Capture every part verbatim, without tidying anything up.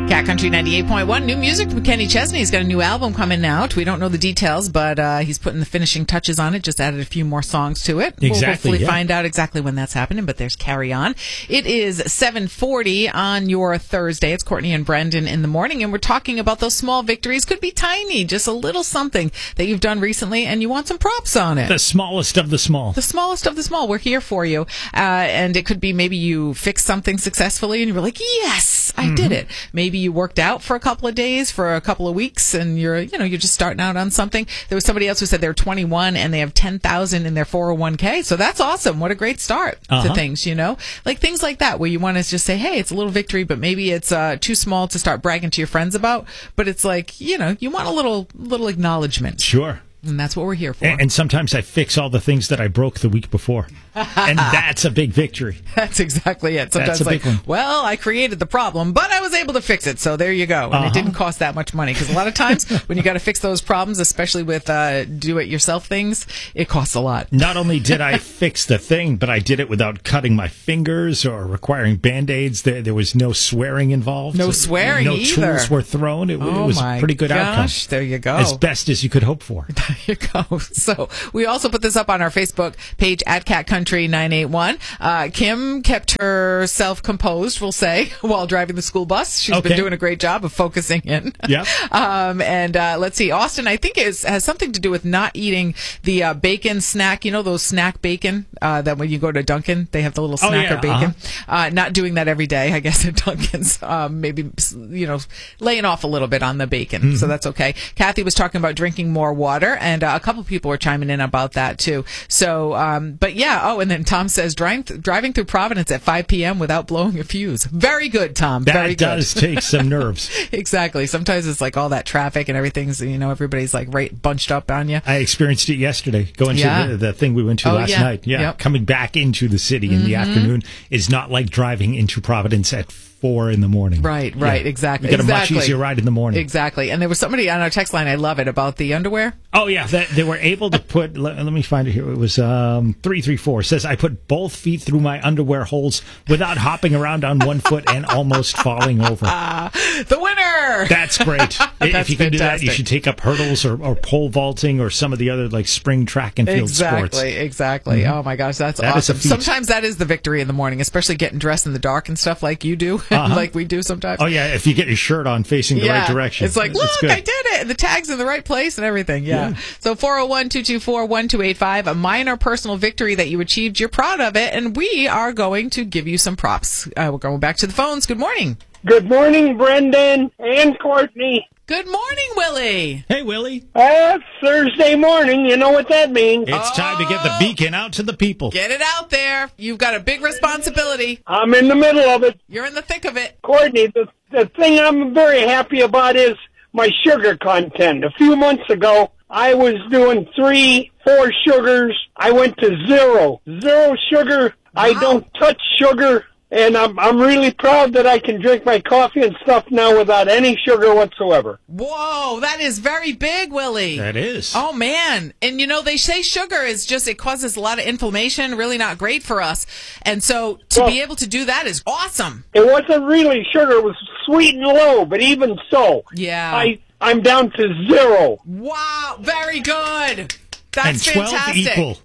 Cat Country ninety-eight point one, new music from Kenny Chesney. He's got a new album coming out. We don't know the details, but uh, he's putting the finishing touches on it, just added a few more songs to it. Exactly, We'll hopefully yeah. find out exactly when that's happening, but there's Carry On. It is seven forty on your Thursday. It's Courtney and Brendan in the morning, and we're talking about those small victories. Could be tiny, just a little something that you've done recently, and you want some props on it. The smallest of the small. The smallest of the small. We're here for you. Uh, and it could be maybe you fixed something successfully and you were like, yes, I mm-hmm. did it. Maybe you worked out for a couple of days, for a couple of weeks, and you're, you know, you're just starting out on something. There was somebody else who said they're twenty-one and they have ten thousand in their four oh one k. So that's awesome. What a great start uh-huh. to things, you know, like things like that where you want to just say, hey, it's a little victory, but maybe it's uh, too small to start bragging to your friends about. But it's like, you know, you want a little, little acknowledgement. Sure. And that's what we're here for. And, and sometimes I fix all the things that I broke the week before. And that's a big victory. That's exactly it. Sometimes that's a like, big one. well, I created the problem, but I was able to fix it. So there you go. And uh-huh. it didn't cost that much money. Because a lot of times when you got to fix those problems, especially with uh, do-it-yourself things, it costs a lot. Not only did I fix the thing, but I did it without cutting my fingers or requiring Band-Aids. There, there was no swearing involved. No swearing no either. No tools were thrown. It, oh it was my a pretty good gosh, outcome. There you go. As best as you could hope for. There you go. So we also put this up on our Facebook page at Cat Country nine eight one. Uh, Kim kept herself composed, we'll say, while driving the school bus. She's okay. been doing a great job of focusing in. Yeah. um, and uh, let's see, Austin, I think is has something to do with not eating the uh, bacon snack. You know those snack bacon uh, that when you go to Dunkin', they have the little oh, snacker yeah, bacon. uh-huh. Uh, not doing that every day, I guess, at Dunkin's. Um, maybe, you know, laying off a little bit on the bacon. Mm-hmm. So that's okay. Kathy was talking about drinking more water, and uh, a couple people were chiming in about that too. So, um, but yeah. Oh, and then Tom says driving th- driving through Providence at five p.m. without blowing a fuse. Very good, Tom. That Very good. does take some nerves. Exactly. Sometimes it's like all that traffic and everything's, you know, everybody's like right bunched up on you. I experienced it yesterday, going yeah. to the, the thing we went to oh, last yeah. night. Yeah, yep. Coming back into the city in mm-hmm. the afternoon is not like driving into Providence at four in the morning. Right, right, yeah. exactly. You get exactly. a much easier ride in the morning. Exactly. And there was somebody on our text line, I love it, about the underwear. Oh, yeah. That, they were able to put, let, let me find it here. It was um, three three four. Says, I put both feet through my underwear holes without hopping around on one foot and almost falling over. Uh, the winner! That's great. If you can fantastic. do that, you should take up hurdles or, or pole vaulting or some of the other like spring track and field exactly, sports. Exactly, exactly. Mm-hmm. Oh, my gosh, that's that awesome. Is a feat. Sometimes that is the victory in the morning, especially getting dressed in the dark and stuff like you do, uh-huh. like we do sometimes. Oh, yeah, if you get your shirt on facing the yeah. right direction. It's like, look, I did it. And the tag's in the right place and everything. Yeah. yeah. So four oh one, two two four, one two eight five, a minor personal victory that you achieved. You're proud of it. And we are going to give you some props. Uh, we're going back to the phones. Good morning. Good morning, Brendan and Courtney. Good morning, Willie. Hey, Willie. Uh, Thursday morning, you know what that means. It's oh, time to get the beacon out to the people. Get it out there. You've got a big responsibility. I'm in the middle of it. You're in the thick of it. Courtney, the, the thing I'm very happy about is my sugar content. A few months ago, I was doing three, four sugars. I went to zero. Zero sugar. Wow. I don't touch sugar. And I'm I'm really proud that I can drink my coffee and stuff now without any sugar whatsoever. Whoa, that is very big, Willie. That is. Oh, man. And, you know, they say sugar is just, it causes a lot of inflammation, really not great for us. And so to well, be able to do that is awesome. It wasn't really sugar. It was sweet and low, but even so, yeah, I, I'm down to zero. Wow, very good. That's and twelve fantastic. Equal.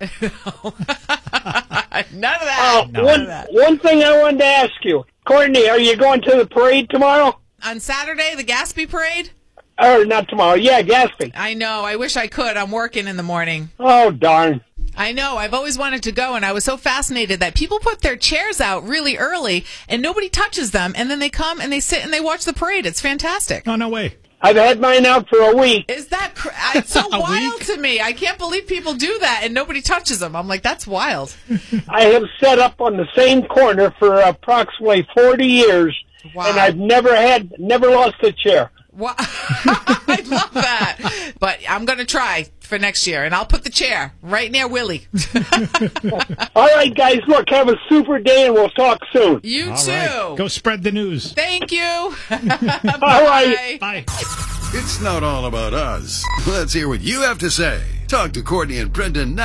None of that. Uh, None one, of that. One thing I wanted to ask you, Courtney, are you going to the parade tomorrow? On Saturday, the Gatsby Parade? Or not tomorrow, yeah, Gatsby. I know, I wish I could. I'm working in the morning. Oh, darn. I know, I've always wanted to go, and I was so fascinated that people put their chairs out really early, and nobody touches them, and then they come and they sit and they watch the parade. It's fantastic. Oh, no way. I've had mine out for a week. Is that cr- it's so wild week? to me? I can't believe people do that and nobody touches them. I'm like, that's wild. I have set up on the same corner for approximately forty years, wow. and I've never had, never lost a chair. Wow. I love that. But I'm going to try for next year, and I'll put the chair right near Willie. All right, guys, look, have a super day, and we'll talk soon. You All too. Right. Go spread the news. Thank you. All right. Bye. It's not all about us. Let's hear what you have to say. Talk to Courtney and Brendan now.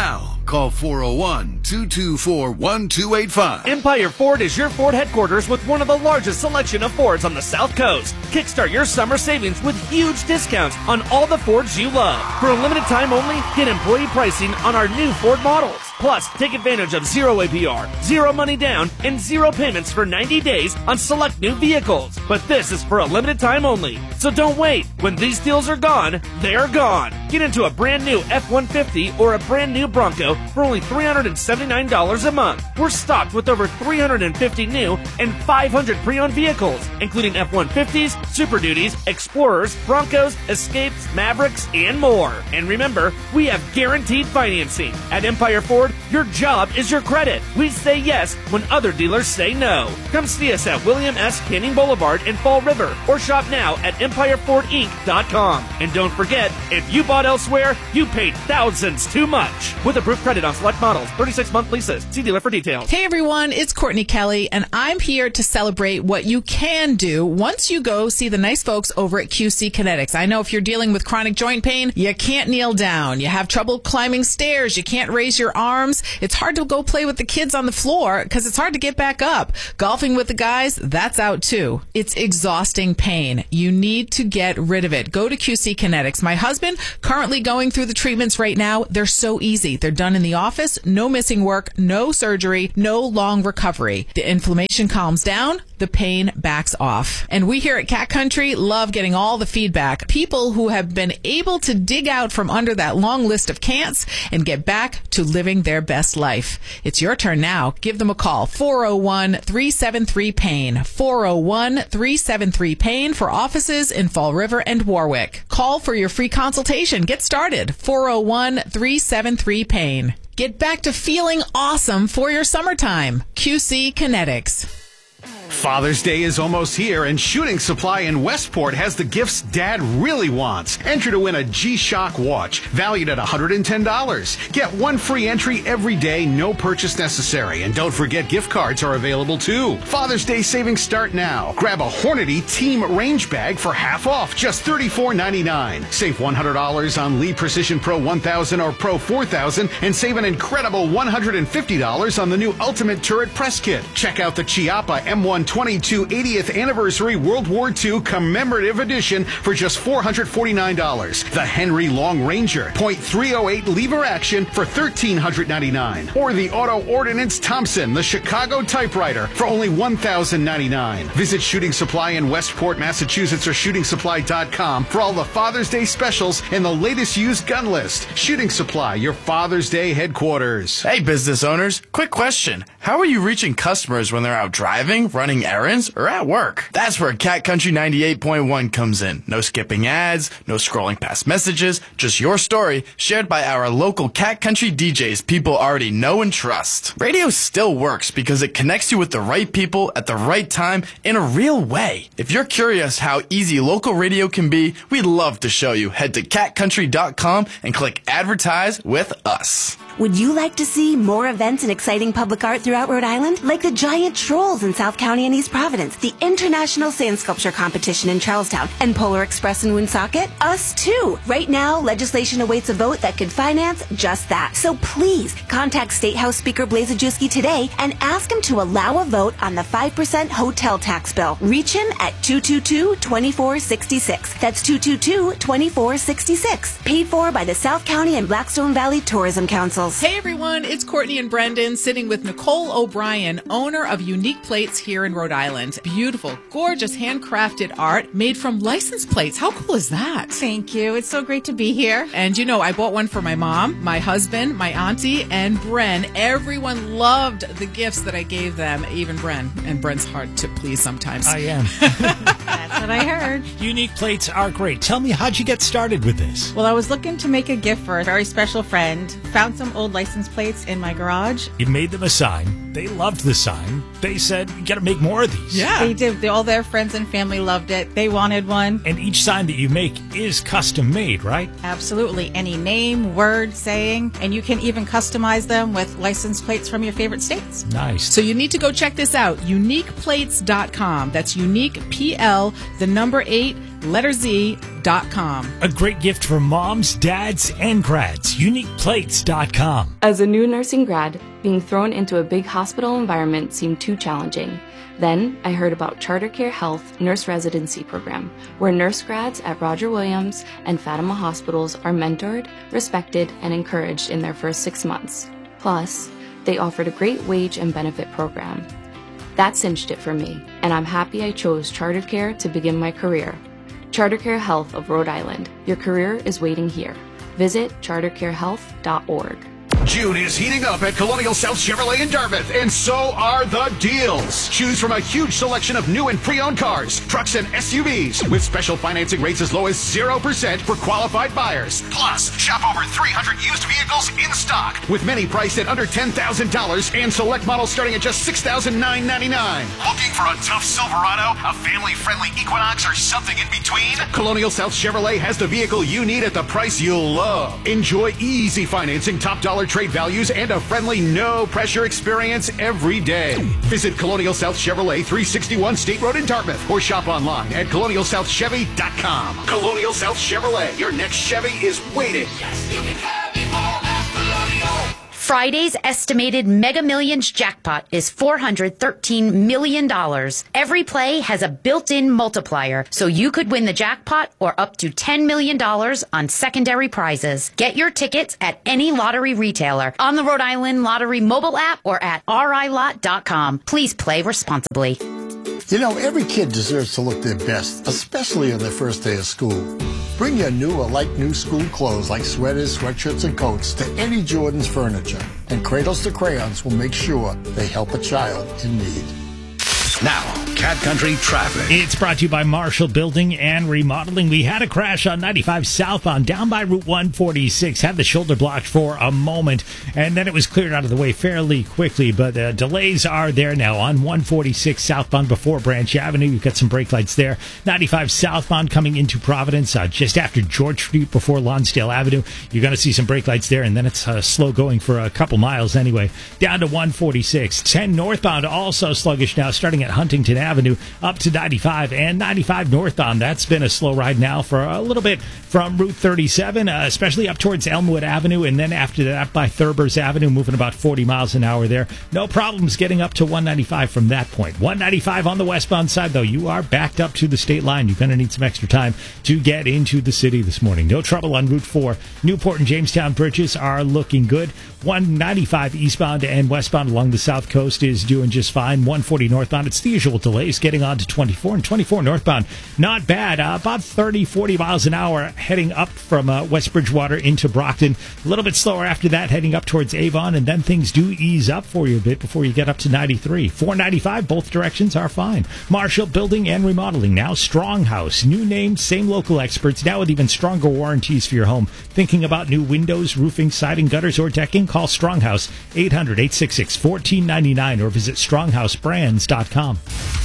Call four oh one, two two four, one two eight five. Empire Ford is your Ford headquarters with one of the largest selection of Fords on the South Coast. Kickstart your summer savings with huge discounts on all the Fords you love. For a limited time only, get employee pricing on our new Ford models. Plus, take advantage of zero A P R, zero money down, and zero payments for ninety days on select new vehicles. But this is for a limited time only. So don't wait. When these deals are gone, they're gone. Get into a brand new F one fifty or a brand new Bronco for only three hundred seventy-nine dollars a month. We're stocked with over three hundred fifty new and five hundred pre-owned vehicles, including F one fifties, Super Duties, Explorers, Broncos, Escapes, Mavericks, and more. And remember, we have guaranteed financing. At Empire Ford, your job is your credit. We say yes when other dealers say no. Come see us at William S. Canning Boulevard in Fall River or shop now at empire ford inc dot com. And don't forget, if you bought elsewhere, you paid thousands too much. With approved credit on select models, thirty-six month leases. See dealer for details. Hey everyone, it's Courtney Kelly, and I'm here to celebrate what you can do once you go see the nice folks over at Q C Kinetics. I know if you're dealing with chronic joint pain, you can't kneel down, you have trouble climbing stairs, you can't raise your arms, it's hard to go play with the kids on the floor because it's hard to get back up. Golfing with the guys, that's out too. It's exhausting pain. You need to get rid of it. Go to Q C Kinetics. My husband currently going through the treatments right now. They're so easy. They're done in the office, no missing work, no surgery, no long recovery. The inflammation calms down, the pain backs off. And we here at Cat Country love getting all the feedback. People who have been able to dig out from under that long list of can'ts and get back to living their best life. It's your turn now. Give them a call. four oh one, three seven three, pain. four oh one, three seven three, pain for offices in Fall River and Warwick. Call for your free consultation. Get started. four oh one, three seven three, pain. Get back to feeling awesome for your summertime. Q C Kinetics. Father's Day is almost here, and Shooting Supply in Westport has the gifts Dad really wants. Enter to win a G-Shock watch, valued at one hundred ten dollars. Get one free entry every day, no purchase necessary. And don't forget, gift cards are available too. Father's Day savings start now. Grab a Hornady Team Range Bag for half off, just thirty-four ninety-nine. Save one hundred dollars on Lee Precision Pro one thousand or Pro four thousand, and save an incredible one hundred fifty dollars on the new Ultimate Turret Press Kit. Check out the Chiappa M one twenty-two eightieth Anniversary World War Two Commemorative Edition for just four hundred forty-nine dollars. The Henry Long Ranger point three oh eight lever action for one thousand three hundred ninety-nine dollars. Or the Auto Ordnance Thompson, the Chicago typewriter, for only one thousand ninety-nine dollars. Visit Shooting Supply in Westport, Massachusetts or shooting supply dot com for all the Father's Day specials and the latest used gun list. Shooting Supply, your Father's Day headquarters. Hey business owners, quick question. How are you reaching customers when they're out driving, running errands, or at work? That's where Cat Country ninety-eight point one comes in. No skipping ads, no scrolling past messages, just your story shared by our local Cat Country D Js people already know and trust. Radio still works because it connects you with the right people at the right time in a real way. If you're curious how easy local radio can be, we'd love to show you. Head to cat country dot com and click Advertise with Us. Would you like to see more events and exciting public art throughout Rhode Island? Like the Giant Trolls in South County and East Providence, the International Sand Sculpture Competition in Charlestown, and Polar Express in Woonsocket? Us too! Right now, legislation awaits a vote that could finance just that. So please, contact State House Speaker Blazajewski today and ask him to allow a vote on the five percent hotel tax bill. Reach him at two two two, two four six six. That's two two two, two four six six. Paid for by the South County and Blackstone Valley Tourism Councils. Hey everyone, it's Courtney and Brendan sitting with Nicole O'Brien, owner of Unique Plates here in Rhode Island. Beautiful, gorgeous, handcrafted art made from license plates. How cool is that? Thank you. It's so great to be here. And you know, I bought one for my mom, my husband, my auntie, and Bren. Everyone loved the gifts that I gave them, even Bren. And Bren's hard to please sometimes. I am. That's what I heard. Unique Plates are great. Tell me, how'd you get started with this? Well, I was looking to make a gift for a very special friend. Found some old license plates in my garage. You made them a sign. they loved the sign. They said, you got to make more of these. Yeah. They did. All their friends and family loved it. They wanted one. And each sign that you make is custom made, right? Absolutely. Any name, word, saying, and you can even customize them with license plates from your favorite states. Nice. So you need to go check this out. unique plates dot com. That's unique, P L, the number eight, letter Z, dot com. A great gift for moms, dads, and grads. unique plates dot com. As a new nursing grad, being thrown into a big hospital environment seemed too challenging. Then I heard about Charter Care Health Nurse Residency Program, where nurse grads at Roger Williams and Fatima hospitals are mentored, respected, and encouraged in their first six months. Plus, they offered a great wage and benefit program. That cinched it for me, and I'm happy I chose Charter Care to begin my career. Charter Care Health of Rhode Island. Your career is waiting here. Visit charter care health dot org. June is heating up at Colonial South Chevrolet in Dartmouth, and so are the deals. Choose from a huge selection of new and pre-owned cars, trucks, and S U Vs, with special financing rates as low as zero percent for qualified buyers. Plus, shop over three hundred used vehicles in stock, with many priced at under ten thousand dollars and select models starting at just six thousand nine hundred ninety-nine dollars. Looking for a tough Silverado, a family-friendly Equinox, or something in between? Colonial South Chevrolet has the vehicle you need at the price you'll love. Enjoy easy financing, top dollar trade values, and a friendly, no-pressure experience every day. Visit Colonial South Chevrolet, three sixty-one State Road in Dartmouth, or shop online at colonial south chevy dot com. Colonial South Chevrolet, your next Chevy is waiting. Yes, you can have it all at Colonial. Friday's estimated Mega Millions jackpot is four hundred thirteen million dollars. Every play has a built-in multiplier, so you could win the jackpot or up to ten million dollars on secondary prizes. Get your tickets at any lottery retailer, on the Rhode Island Lottery mobile app, or at r i lot dot com. Please play responsibly. You know, every kid deserves to look their best, especially on their first day of school. Bring your new or like new school clothes like sweaters, sweatshirts, and coats to Eddie Jordan's Furniture, and Cradles to Crayons will make sure they help a child in need. Now, Cat Country traffic. It's brought to you by Marshall Building and Remodeling. We had a crash on ninety-five southbound down by Route one forty-six. Had the shoulder blocked for a moment, and then it was cleared out of the way fairly quickly. But uh, delays are there now on one forty-six southbound before Branch Avenue. You've got some brake lights there. ninety-five southbound coming into Providence uh, just after George Street before Lonsdale Avenue. You're going to see some brake lights there, and then it's uh, slow going for a couple miles anyway. Down to one forty-six. ten northbound also sluggish now, starting at Huntington Avenue up to ninety-five, and ninety-five northbound. That's been a slow ride now for a little bit from Route thirty-seven, uh, especially up towards Elmwood Avenue, and then after that by Thurbers Avenue, moving about forty miles an hour there. No problems getting up to one ninety-five from that point. one ninety-five on the westbound side, though. You are backed up to the state line. You're going to need some extra time to get into the city this morning. No trouble on Route four. Newport and Jamestown bridges are looking good. one ninety-five eastbound and westbound along the south coast is doing just fine. one forty northbound, it's the usual delays getting on to twenty-four, and twenty-four northbound, not bad. Uh, about thirty, forty miles an hour heading up from uh, West Bridgewater into Brockton. A little bit slower after that, heading up towards Avon, and then things do ease up for you a bit before you get up to ninety-three. four ninety-five, both directions are fine. Marshall Building and Remodeling, now Stronghouse. New name, same local experts, now with even stronger warranties for your home. Thinking about new windows, roofing, siding, gutters, or decking? Call Stronghouse, eight hundred, eight six six, one four nine nine, or visit stronghouse brands dot com.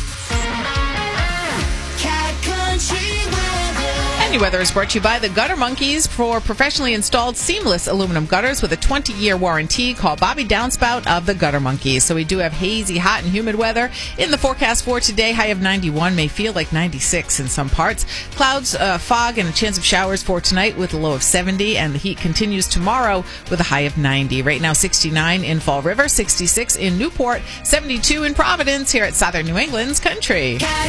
Any weather is brought to you by the Gutter Monkeys for professionally installed seamless aluminum gutters with a twenty-year warranty. Call Bobby Downspout of the Gutter Monkeys. So we do have hazy, hot, and humid weather in the forecast for today. High of ninety-one, may feel like ninety-six in some parts. Clouds, uh, fog, and a chance of showers for tonight with a low of seventy, and the heat continues tomorrow with a high of ninety. Right now, sixty-nine in Fall River, sixty-six in Newport, seventy-two in Providence here at Southern New England's Country.